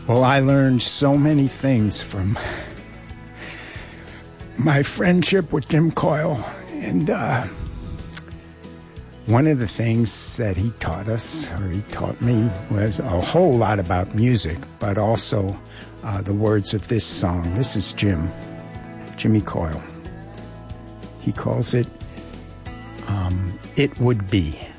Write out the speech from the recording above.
Well, I learned so many things from my friendship with Jim Coyle. And one of the things that he taught us, or he taught me, was a whole lot about music, but also the words of this song. This is Jimmy Coyle. He calls it It Would Be.